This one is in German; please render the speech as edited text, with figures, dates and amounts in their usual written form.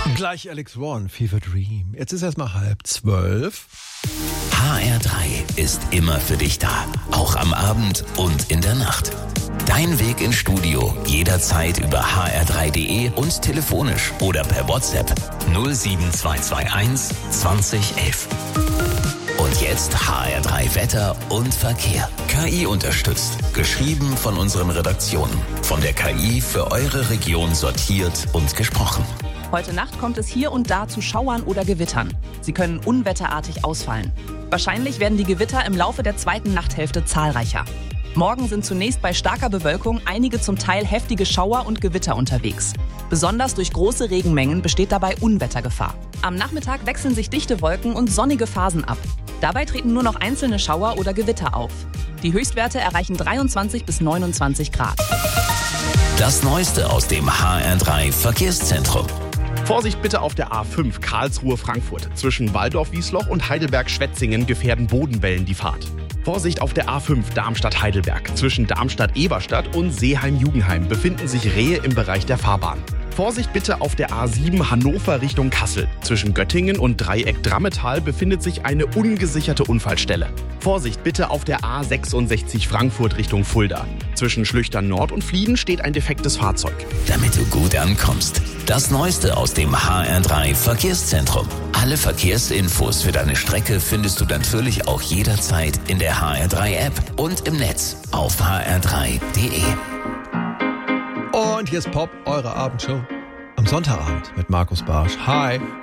Gleich Alex Warren, Fever Dream. Jetzt ist erstmal 11:30. HR3 ist immer für dich da. Auch am Abend und in der Nacht. Dein Weg ins Studio jederzeit über hr3.de und telefonisch oder per WhatsApp 07221 2011. Und jetzt HR3 Wetter und Verkehr. KI unterstützt. Geschrieben von unseren Redaktionen. Von der KI für eure Region sortiert und gesprochen. Heute Nacht kommt es hier und da zu Schauern oder Gewittern. Sie können unwetterartig ausfallen. Wahrscheinlich werden die Gewitter im Laufe der zweiten Nachthälfte zahlreicher. Morgen sind zunächst bei starker Bewölkung einige zum Teil heftige Schauer und Gewitter unterwegs. Besonders durch große Regenmengen besteht dabei Unwettergefahr. Am Nachmittag wechseln sich dichte Wolken und sonnige Phasen ab. Dabei treten nur noch einzelne Schauer oder Gewitter auf. Die Höchstwerte erreichen 23 bis 29 Grad. Das Neueste aus dem HR3 Verkehrszentrum. Vorsicht bitte auf der A5 Karlsruhe-Frankfurt. Zwischen Waldorf-Wiesloch und Heidelberg-Schwetzingen gefährden Bodenwellen die Fahrt. Vorsicht auf der A5 Darmstadt-Heidelberg. Zwischen Darmstadt-Eberstadt und Seeheim-Jugenheim befinden sich Rehe im Bereich der Fahrbahn. Vorsicht bitte auf der A7 Hannover Richtung Kassel. Zwischen Göttingen und Dreieck Drammetal befindet sich eine ungesicherte Unfallstelle. Vorsicht bitte auf der A66 Frankfurt Richtung Fulda. Zwischen Schlüchtern Nord und Flieden steht ein defektes Fahrzeug. Damit du gut ankommst. Das Neueste aus dem HR3 Verkehrszentrum. Alle Verkehrsinfos für deine Strecke findest du natürlich auch jederzeit in der HR3 App und im Netz auf hr3.de. Und hier ist Pop, eure Abendshow am Sonntagabend mit Markus Barsch. Hi.